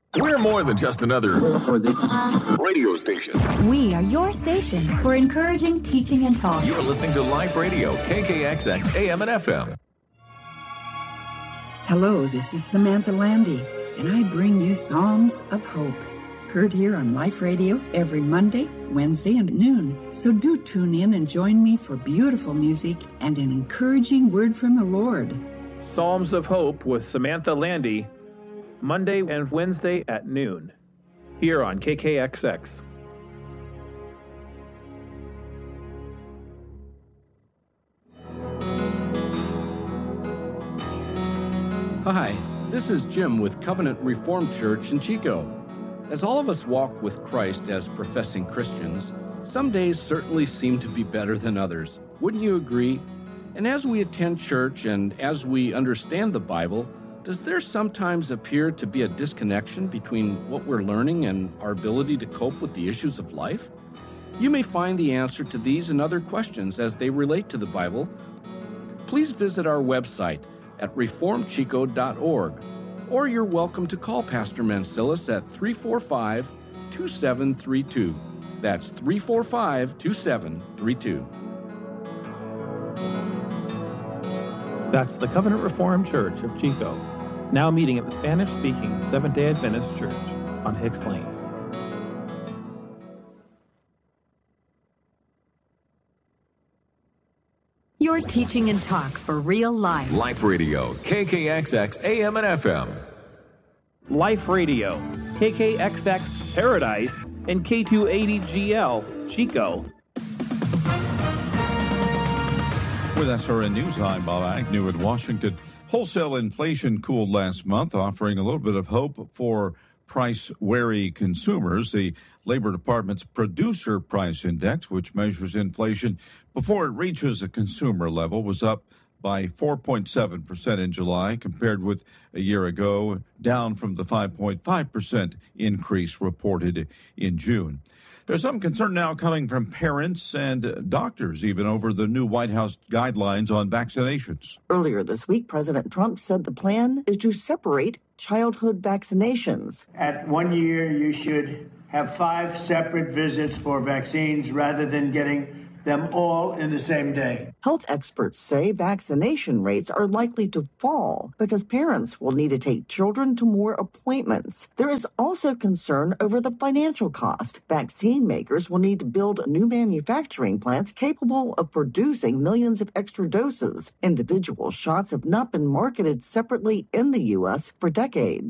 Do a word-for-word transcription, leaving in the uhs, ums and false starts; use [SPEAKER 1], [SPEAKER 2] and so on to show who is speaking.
[SPEAKER 1] We're more than just another radio station.
[SPEAKER 2] We are your station for encouraging teaching and talk.
[SPEAKER 1] You're listening to Life Radio, K K X X, A M and F M.
[SPEAKER 3] Hello, this is Samantha Landy, and I bring you Psalms of Hope, heard here on Life Radio every Monday, Wednesday, and noon. So do tune in and join me for beautiful music and an encouraging word from the Lord.
[SPEAKER 4] Psalms of Hope with Samantha Landy, Monday and Wednesday at noon, here on K K X X.
[SPEAKER 5] Hi, this is Jim with Covenant Reformed Church in Chico. As all of us walk with Christ as professing Christians, some days certainly seem to be better than others. Wouldn't you agree? And as we attend church and as we understand the Bible, does there sometimes appear to be a disconnection between what we're learning and our ability to cope with the issues of life? You may find the answer to these and other questions as they relate to the Bible. Please visit our website at reformed chico dot org, or you're welcome to call Pastor Mancilis at three four five, two seven three two. That's three four five, two seven three two.
[SPEAKER 4] That's the Covenant Reformed Church of Chico, now meeting at the Spanish-speaking Seventh-day Adventist Church on Hicks Lane.
[SPEAKER 2] Your teaching and talk for real life.
[SPEAKER 1] Life Radio, K K X X, A M and F M.
[SPEAKER 4] Life Radio, K K X X Paradise, and K two eighty G L Chico.
[SPEAKER 6] With S R N News, I'm Bob Agnew in Washington. Wholesale inflation cooled last month, offering a little bit of hope for price-wary consumers. The Labor Department's Producer Price Index, which measures inflation before it reaches a consumer level, was up by four point seven percent in July compared with a year ago, down from the five point five percent increase reported in June. There's some concern now coming from parents and doctors, even over the new White House guidelines on vaccinations.
[SPEAKER 7] Earlier this week, President Trump said the plan is to separate childhood vaccinations.
[SPEAKER 8] At one year, you should have five separate visits for vaccines rather than getting them all in the same day.
[SPEAKER 7] Health experts say vaccination rates are likely to fall because parents will need to take children to more appointments. There is also concern over the financial cost. Vaccine makers will need to build new manufacturing plants capable of producing millions of extra doses. Individual shots have not been marketed separately in the U S for decades.